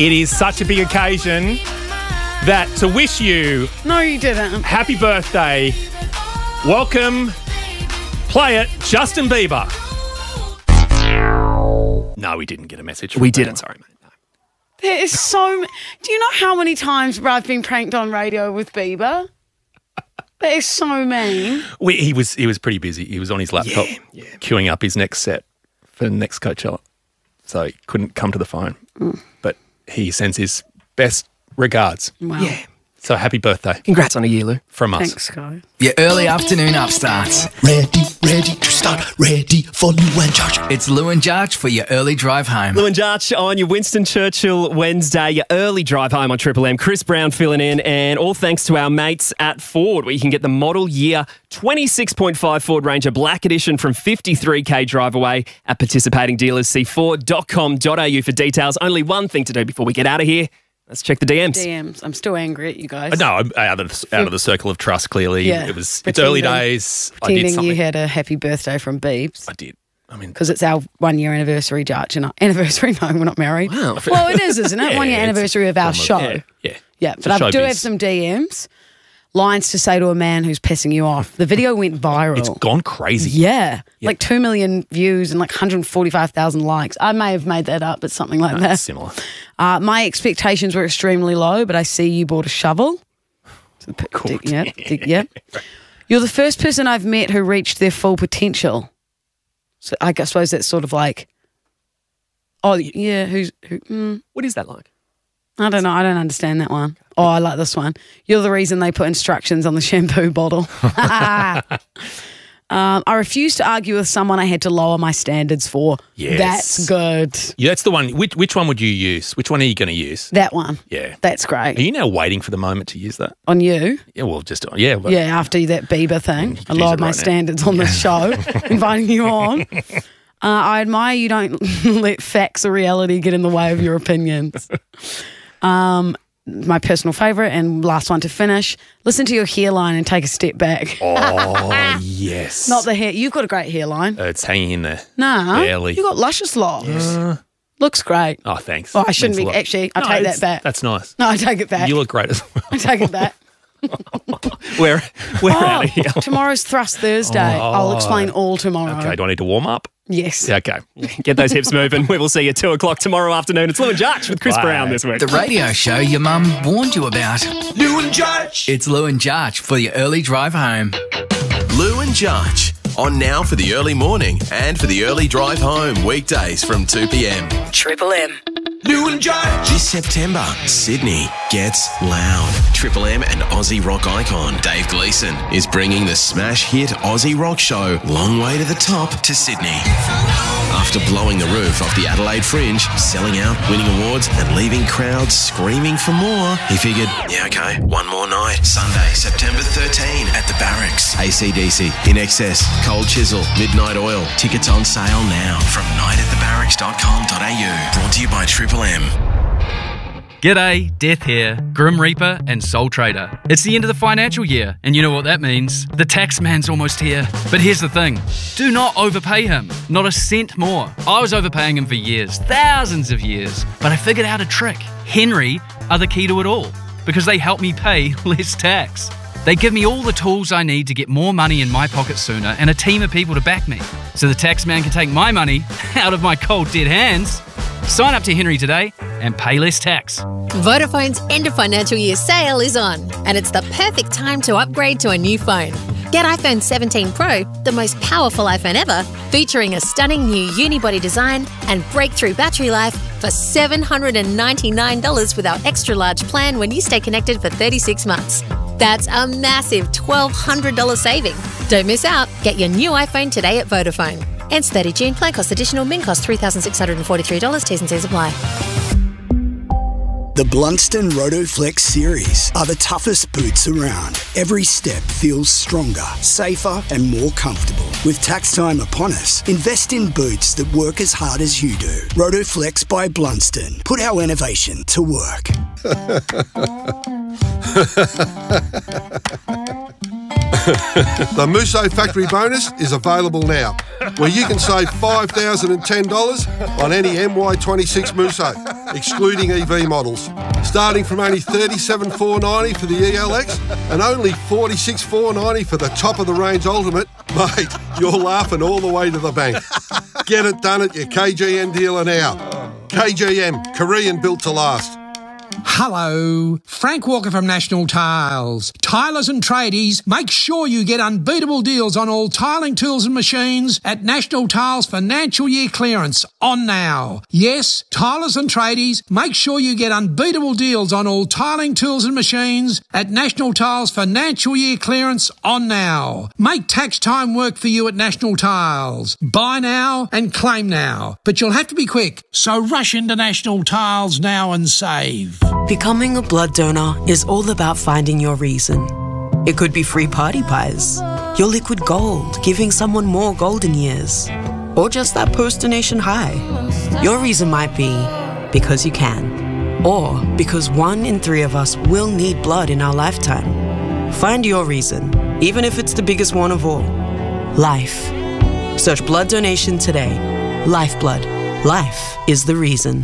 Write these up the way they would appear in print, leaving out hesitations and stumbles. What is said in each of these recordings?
It is such a big occasion that to wish you... No, you didn't. Happy birthday. Welcome. Play it, Justin Bieber. No, we didn't get a message. We didn't. Sorry, mate. No. There is so... Do you know how many times I've been pranked on radio with Bieber? That is so mean. He was pretty busy. He was on his laptop queuing up his next set for the next Coachella. So he couldn't come to the phone. But he sends his best regards. Wow. Yeah. So happy birthday. Congrats on a year, Lou. From us. Thanks, guys. Your early afternoon upstarts. Ready to start, ready for Lou and Josh. It's Lou and Jarch for your early drive home. Lou and Jarch on your Winston Churchill Wednesday, your early drive home on Triple M. Chris Brown filling in, and all thanks to our mates at Ford, where you can get the model year 26.5 Ford Ranger Black Edition from 53k drive away at participating dealers. See Ford.com.au for details. Only one thing to do before we get out of here. Let's check the DMs. DMs. I'm still angry at you guys. No, I'm out of the circle of trust, clearly. Yeah. It's early days. I did Pretending something. you had a happy birthday from Biebs. I did. I mean, Because it's our 1 year anniversary, Jarch. And anniversary? No, we're not married. Wow. Well, it is, isn't it? Yeah, 1 year it's anniversary of our show. Yeah. Yeah, It's but a I do showbiz. have some DMs. Lines to say to a man who's pissing you off. The video went viral. It's gone crazy. Yeah. Like 2 million views and like 145,000 likes. I may have made that up, but something like that. Similar. My expectations were extremely low, but I see you bought a shovel. Cool. Yeah. You're the first person I've met who reached their full potential. So I suppose that's sort of like, oh, yeah, What is that like? I don't know. I don't understand that one. Oh, I like this one. You're the reason they put instructions on the shampoo bottle. I refused to argue with someone I had to lower my standards for. Yes. That's good. Yeah, that's the one. Which one would you use? Which one are you going to use? That one. Yeah. That's great. Are you now waiting for the moment to use that? On you? Yeah, well, yeah. But Yeah, after that Bieber thing. could I use lowered it my right now. standards on the show, inviting you on. I admire you don't let facts or reality get in the way of your opinions. My personal favourite and last one to finish, listen to your hairline and take a step back. Oh, yes. Not the hair. You've got a great hairline. It's hanging in there. Nah. Barely. You got luscious locks. Looks great. Oh, thanks. Oh, I shouldn't Means a be. lot. Actually, I No, take that back. That's nice. No, I take it back. You look great as well. I take it back. We're out of here. Tomorrow's Thrust Thursday. I'll explain all tomorrow. Okay, do I need to warm up? Yes. Yeah, okay. Get those hips moving. We will see you at 2 o'clock tomorrow afternoon. It's Lou and Jarch with Chris Bye. Brown this week. The radio show your mum warned you about. Lou and Josh. It's Lou and Jarch for your early drive home. Lou and Jarch. On now for the early morning and for the early drive home. Weekdays from 2 p.m. Triple M. Lou and Josh. This September, Sydney gets loud. Triple M and Aussie rock icon Dave Gleeson is bringing the smash hit Aussie rock show Long Way to the Top to Sydney. After blowing the roof off the Adelaide Fringe, selling out, winning awards and leaving crowds screaming for more, he figured, yeah, okay, one more night. Sunday, September 13 at the Barracks. AC/DC, In Excess, Cold Chisel, Midnight Oil. Tickets on sale now from nightatthebarracks.com.au. Brought to you by Triple M. G'day, Death here, Grim Reaper and Soul Trader. It's the end of the financial year, and you know what that means. The tax man's almost here. But here's the thing, do not overpay him, not a cent more. I was overpaying him for years, thousands of years, but I figured out a trick. Henry are the key to it all, because they help me pay less tax. They give me all the tools I need to get more money in my pocket sooner and a team of people to back me, so the tax man can take my money out of my cold dead hands. Sign up to Henry today and pay less tax. Vodafone's end of financial year sale is on, and it's the perfect time to upgrade to a new phone. Get iPhone 17 Pro, the most powerful iPhone ever, featuring a stunning new unibody design and breakthrough battery life for $799 with our extra large plan when you stay connected for 36 months. That's a massive $1,200 saving. Don't miss out. Get your new iPhone today at Vodafone. Ends 30 June. Plan cost additional. Min cost $3,643. T's and C's apply. The Blunston Rotoflex series are the toughest boots around. Every step feels stronger, safer and more comfortable. With tax time upon us, invest in boots that work as hard as you do. Rotoflex by Blunston. Put our innovation to work. The Musso Factory Bonus is available now, where you can save $5,010 on any MY26 Musso, excluding EV models. Starting from only $37,490 for the ELX and only $46,490 for the top-of-the-range Ultimate, mate, you're laughing all the way to the bank. Get it done at your KGM dealer now. KGM, Korean built to last. Hello, Frank Walker from National Tiles. Tilers and tradies, make sure you get unbeatable deals on all tiling tools and machines at National Tiles Financial Year Clearance on now. Yes, tilers and tradies, make sure you get unbeatable deals on all tiling tools and machines at National Tiles Financial Year Clearance on now. Make tax time work for you at National Tiles. Buy now and claim now, but you'll have to be quick, so rush into National Tiles now and save. Becoming a blood donor is all about finding your reason. It could be free party pies, your liquid gold, giving someone more golden years, or just that post-donation high. Your reason might be because you can, or because 1 in 3 of us will need blood in our lifetime. Find your reason, even if it's the biggest one of all. Life. Search blood donation today. Lifeblood. Life is the reason.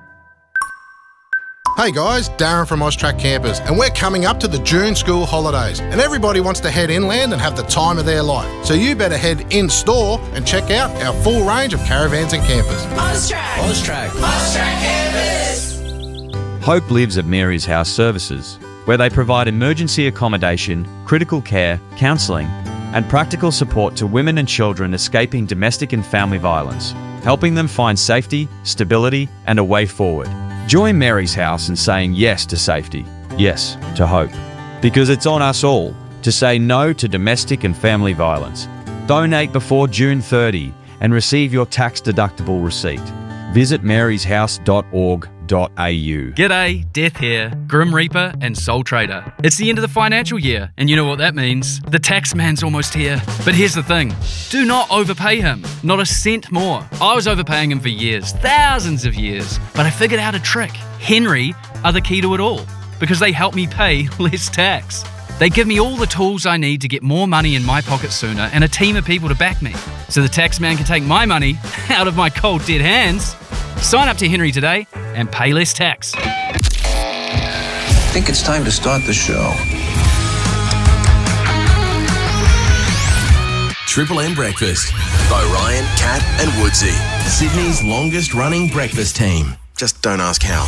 Hey guys, Darren from Austrac Campers, and we're coming up to the June school holidays, and everybody wants to head inland and have the time of their life. So you better head in-store and check out our full range of caravans and campers. Austrac Campers. Hope lives at Mary's House Services, where they provide emergency accommodation, critical care, counselling, and practical support to women and children escaping domestic and family violence, helping them find safety, stability, and a way forward. Join Mary's House in saying yes to safety, yes to hope. Because it's on us all to say no to domestic and family violence. Donate before June 30 and receive your tax-deductible receipt. Visit maryshouse.org.au. G'day, Death here, Grim Reaper and Soul Trader. It's the end of the financial year, and you know what that means. The tax man's almost here. But here's the thing, do not overpay him, not a cent more. I was overpaying him for years, thousands of years, but I figured out a trick. Henry are the key to it all, because they help me pay less tax. They give me all the tools I need to get more money in my pocket sooner and a team of people to back me, so the tax man can take my money out of my cold dead hands. Sign up to Henry today and pay less tax. I think it's time to start the show. Triple M Breakfast by Ryan, Kat and Woodsy. Sydney's longest running breakfast team. Just don't ask how.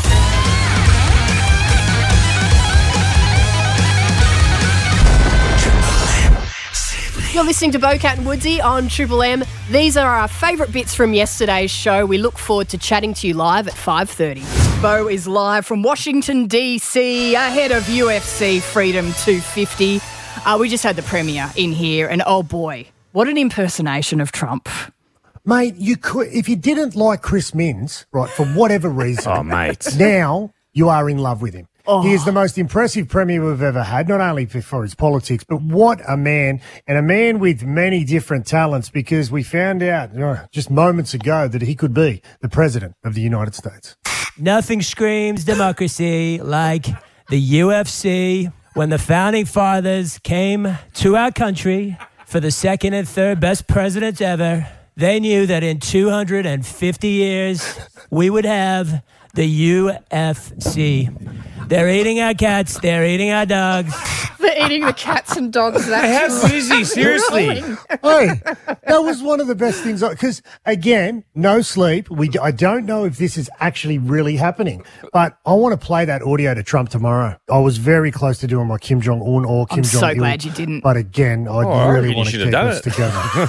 You're listening to Bocat and Woodsy on Triple M. These are our favourite bits from yesterday's show. We look forward to chatting to you live at 5:30. Bo is live from Washington, D.C., ahead of UFC Freedom 250. We just had the premiere in here, and oh boy, what an impersonation of Trump. Mate, you could, if you didn't like Chris Minns, right, for whatever reason, Oh, mate. now you are in love with him. Oh. He is the most impressive premier we've ever had, not only for his politics, but what a man, and a man with many different talents, because we found out just moments ago that he could be the president of the United States. Nothing screams democracy like the UFC. When the founding fathers came to our country for the second and third best presidents ever, they knew that in 250 years we would have the UFC. They're eating our cats. They're eating our dogs. They're eating the cats and dogs. That's How busy, seriously. Hey, that was one of the best things, because, again, no sleep. I don't know if this is actually really happening, but I want to play that audio to Trump tomorrow. I was very close to doing my Kim Jong-un or Kim Jong-il. I'm so glad you didn't. But again, I really want to keep this together.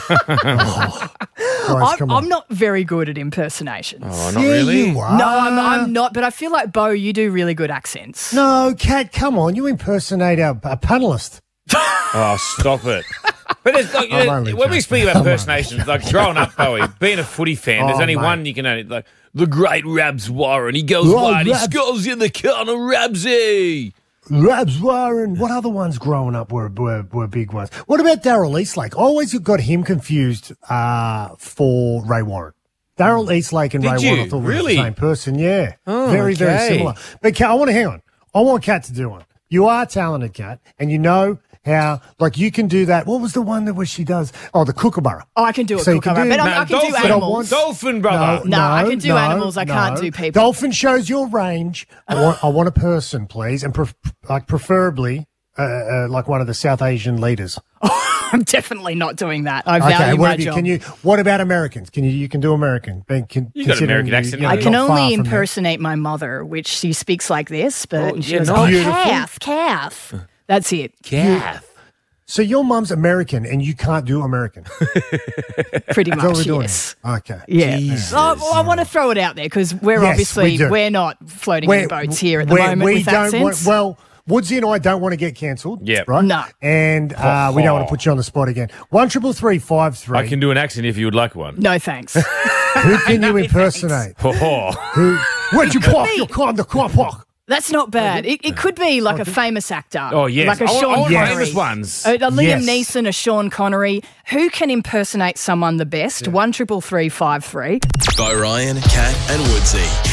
Guys, come on. I'm not very good at impersonations. Oh, not really? You are. No, I'm not, but I feel like, Bo, you do really good accents. No, Kat, come on. You impersonate a panellist. Oh, stop it. But there's, like, when we speak about impersonations, like growing up, Bowie, being a footy fan, there's only one you can only, like, the great Rabs Warren. He goes wide, he scores in the corner, Rabsy. Rabs Warren. What other ones growing up were big ones? What about Daryl Eastlake? I always got him confused for Ray Warren. Daryl Eastlake and Ray Warren, I thought were the same person. Yeah, very similar. But Kat, I want to hang on. I want Kat to do one. You are talented, Kat, and you know how, like, you can do that. What was the one that she does? Oh, the kookaburra. Oh, I can do a kookaburra, but I can do animals. Dolphin, brother. No, I can do animals. I can't do people. Dolphin shows your range. I want a person, please, and preferably like one of the South Asian leaders. I'm definitely not doing that. I value my job. What about Americans? You can do American. You got an American accent. I can only impersonate my mother, which she speaks like this, but she goes, calf. That's it. Calf. So your mum's American and you can't do American? Pretty much, yes. Okay. Yeah. I want to throw it out there because we're not floating any boats here at the moment with accents. Woodsy and I don't want to get cancelled. Yeah. Right? No. And we don't want to put you on the spot again. 1-333-533. I can do an accent if you would like one. No, thanks. Who can you impersonate? Where'd you park your car in the car park? That's not bad. It could be like a famous actor. Oh, yes. Like a Sean Connery. Famous ones. A Liam Neeson, a Sean Connery. Who can impersonate someone the best? 1-333-533. Bo Ryan, Kat and Woodsy.